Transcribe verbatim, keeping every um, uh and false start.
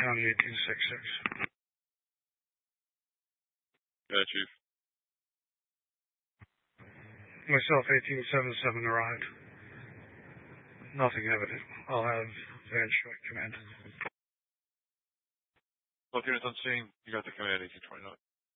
County eighteen sixty-six. Yeah, Chief. Myself, eighteen seventy-seven, arrived. Nothing evident. I'll have Van Schmidt command. Both units on scene. You got the command, eighteen twenty-nine.